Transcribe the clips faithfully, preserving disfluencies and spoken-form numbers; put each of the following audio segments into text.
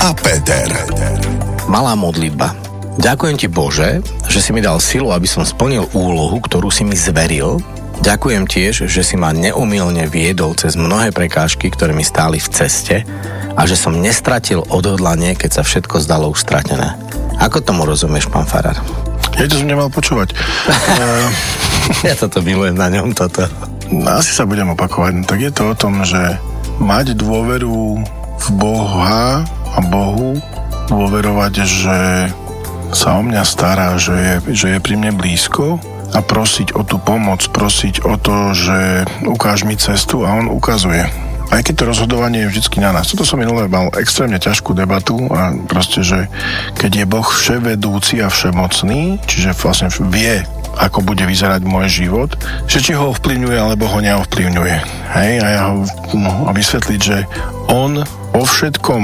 a Peter. Malá modlitba. Ďakujem ti, Bože, že si mi dal silu, aby som splnil úlohu, ktorú si mi zveril. Ďakujem tiež, že si ma neumylne viedol cez mnohé prekážky, ktoré mi stáli v ceste a že som nestratil odhodlanie, keď sa všetko zdalo už stratené. Ako tomu rozumieš, pán farár? Ja to som nemal počúvať. Ja toto milujem na ňom, toto. Asi sa budem opakovať. Tak je to o tom, že mať dôveru v Boha a Bohu, dôverovať, že sa o mňa stará, že je, že je pri mne blízko a prosiť o tú pomoc, prosiť o to, že ukáž mi cestu a on ukazuje. Aj keď to rozhodovanie je vždycky na nás. Toto som minulé mal extrémne ťažkú debatu a proste, že keď je Boh vševedúci a všemocný, čiže vlastne vie, ako bude vyzerať môj život, že či ho ovplyvňuje, alebo ho neovplyvňuje. Hej, a ja ho no, a vysvetliť, že on o všetkom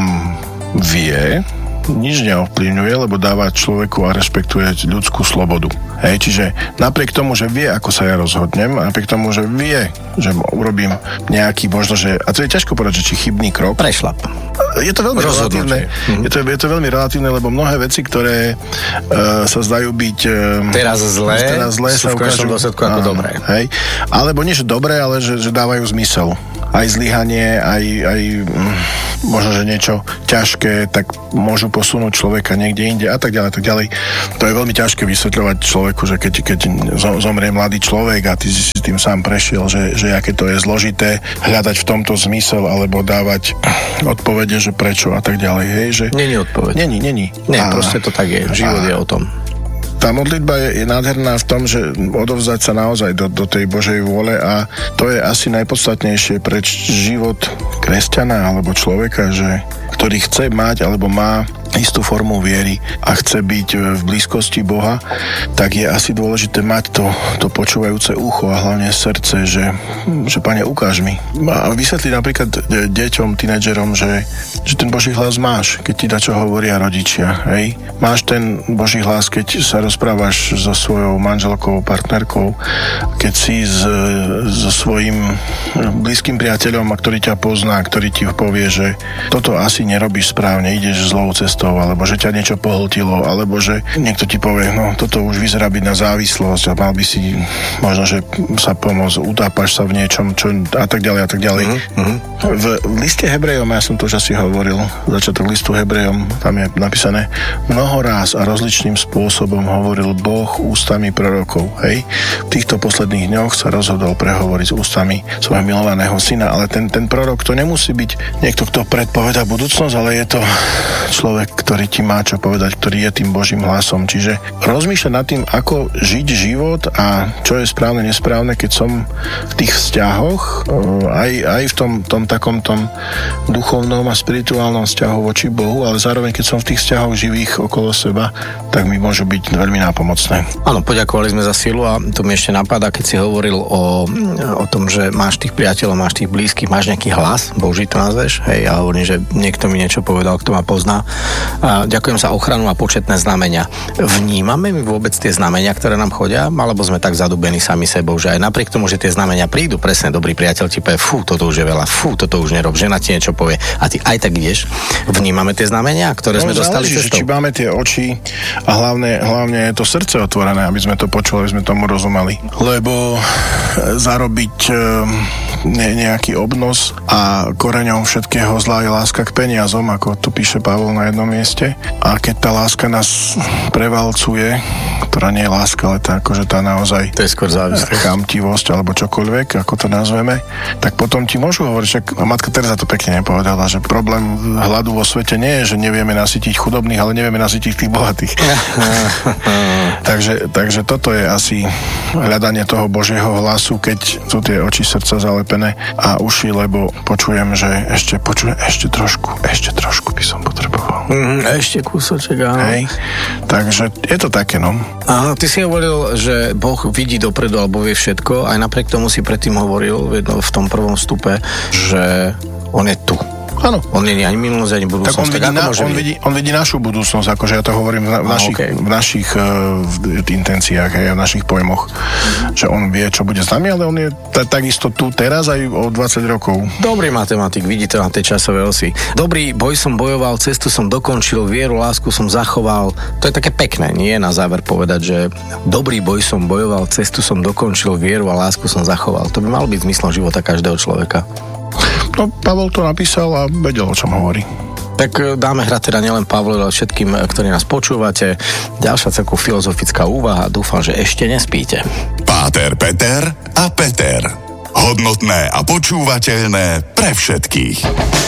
vie, nič neovplyvňuje, lebo dáva človeku a rešpektuje ľudskú slobodu. Hej, čiže napriek tomu, že vie, ako sa ja rozhodnem, a napriek tomu, že vie, že urobím nejaký, možno, že, a to je ťažko povedať, že či chybný krok. Prešlap. Je to veľmi relatívne. Mm-hmm. Je to, je to veľmi relatívne, lebo mnohé veci, ktoré uh, sa zdajú byť uh, teraz zlé, teraz zlé sú sa v konečnom dôsledku ako dobré. Hej. Alebo nie, že dobré, ale že, že dávajú zmysel. Aj zlyhanie, aj, aj mm, možno, že niečo ťažké, tak môžu posunúť človeka niekde inde a tak ďalej, tak ďalej. To je veľmi ťažké vysvetľovať človeku, že keď, keď zomrie mladý človek a ty si s tým sám prešiel, že, že aké to je zložité hľadať v tomto zmysel alebo dávať odpovede, že prečo a tak ďalej. Hej, že... Není odpoveď. Není, není. Nie, a... proste to tak je. Život a... je o tom. Tá modlitba je, je nádherná v tom, že odovzdať sa naozaj do, do tej Božej vôle a to je asi najpodstatnejšie pre život kresťana alebo človeka, že, ktorý chce mať alebo má istú formu viery a chce byť v blízkosti Boha, tak je asi dôležité mať to, to počúvajúce ucho a hlavne srdce, že, že Pane, ukáž mi. A vysvetliť napríklad deťom, tínedžerom, že, že ten Boží hlas máš, keď ti dačo hovoria rodičia. Hej? Máš ten Boží hlas, keď sa rozprávaš so svojou manželkou, partnerkou, keď si s, so svojím blízkym priateľom, ktorý ťa pozná, ktorý ti povie, že toto asi nerobíš správne, ideš zlou cestou, alebo že ťa niečo pohltilo, alebo že niekto ti povie, no toto už vyzerá byť na závislosť a mal by si možno, že sa pomôcť, utápaš sa v niečom, čo a tak ďalej a tak ďalej. Mm-hmm. V liste Hebrejom, ja som to už asi hovoril, začiatok listu Hebrejom, tam je napísané, mnoho ráz a rozličným spôsobom hovoril Boh ústami prorokov, hej? V týchto posledných dňoch sa rozhodol prehovoriť s ústami svojho milovaného syna, ale ten, ten prorok to nemusí byť niekto, kto predpovedá budúcnosť, ale je to človek, ktorý ti má čo povedať, ktorý je tým Božím hlasom. Čiže rozmýšľať nad tým, ako žiť život a čo je správne, nesprávne, keď som v tých vzťahoch, aj, aj v tom, tom takom tom duchovnom a spirituálnom vzťahu voči Bohu, ale zároveň, keď som v tých vzťahoch živých okolo seba, tak mi môžu byť veľmi nápomocné. Áno, poďakovali sme za silu a to mi ešte napadá, keď si hovoril o, o tom, že máš tých priateľov, máš tých blízkych, máš nejaký hlas, Boží to nazveš, hej, ja hovorím, že niekto mi niečo povedal, kto ma pozná. A ďakujem za ochranu a početné znamenia. Vnímame my vôbec tie znamenia, ktoré nám chodia, alebo sme tak zadúbení sami sebou, že aj napriek tomu, že tie znamenia prídu, presne dobrý priateľ ti povie, fú, toto už je veľa, fú, toto už nerob, žena ti niečo povie a ty aj tak ideš. Vnímame tie znamenia, ktoré no, sme dostali záleží, cestou? Či máme tie oči a hlavne, hlavne je to srdce otvorené, aby sme to počuli, aby sme tomu rozumeli. Lebo zarobiť ne, nejaký obnos a koreňom všetkého zla je láska k peniazom, ako tu píše Pavol na jednom mieste. A keď tá láska nás prevalcuje, ktorá nie je láska, ale tá, akože tá naozaj to je skôr závislosť, chamtivosť alebo čokoľvek, ako to nazveme, tak potom ti môžu hovoriť, že matka Teresa to pekne nepovedala, že problém hladu vo svete nie je, že nevieme nasytiť chudobných, ale nevieme nasytiť tých bohatých. takže, takže toto je asi hľadanie toho Božieho hlasu, keď sú tie oči srdca zalepené a uši, lebo počujem, že ešte počujem, ešte trošku, ešte trošku by som potreboval. Mm, ešte kúsoček, áno. Hej, takže je to také, no. Áno, ty si hovoril, že Boh vidí dopredu alebo vie všetko, aj napriek tomu si predtým hovoril v, jedno, v tom prvom vstupe, že on je tu. Áno. On nie je ani minulosť, ani budúcnosť. Tak on, vidí, tak na, on, vidí, on vidí našu budúcnosť, akože ja to hovorím v, na, v našich, okay. v našich uh, v intenciách, hej, v našich pojmoch. Mm-hmm. Že on vie, čo bude s nami, ale on je t- takisto tu teraz aj o dvadsať rokov. Dobrý matematik, vidíte na tej časovej osi. Dobrý boj som bojoval, cestu som dokončil, vieru, lásku som zachoval. To je také pekné, nie? Na záver povedať, že dobrý boj som bojoval, cestu som dokončil, vieru a lásku som zachoval. To by mal byť zmyslom života každého človeka. No, Pavel to napísal a vedel, o čom hovorí. Tak dáme hrať teda nielen Pavlovi, ale všetkým, ktorí nás počúvate. Ďalšia celku filozofická úvaha. Dúfam, že ešte nespíte. Páter Peter a Peter. Hodnotné a počúvateľné pre všetkých.